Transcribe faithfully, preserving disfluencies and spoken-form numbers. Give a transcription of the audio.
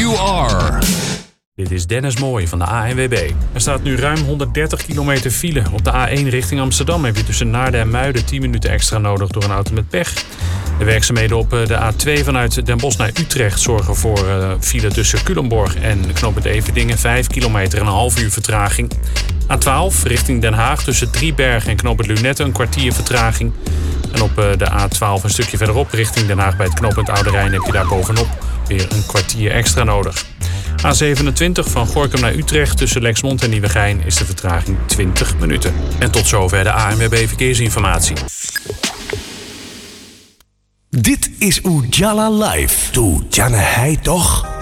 you are. Dit is Dennis Mooij van de A N W B. Er staat nu ruim honderddertig kilometer file. Op de A één richting Amsterdam heb je tussen Naarden en Muiden tien minuten extra nodig door een auto met pech. De werkzaamheden op de A twee vanuit Den Bosch naar Utrecht zorgen voor uh, file tussen Culemborg en knooppunt Everdingen. vijf kilometer en een half uur vertraging. A twaalf richting Den Haag tussen Driebergen en knooppunt Lunette een kwartier vertraging. En op uh, de A twaalf een stukje verderop richting Den Haag bij het knooppunt Oude Rijn heb je daar bovenop weer een kwartier extra nodig. A zevenentwintig van Gorinchem naar Utrecht tussen Lexmond en Nieuwegein is de vertraging twintig minuten. En tot zover de A N W B Verkeersinformatie. Dit is Ujala Live. Doe Janne hij toch?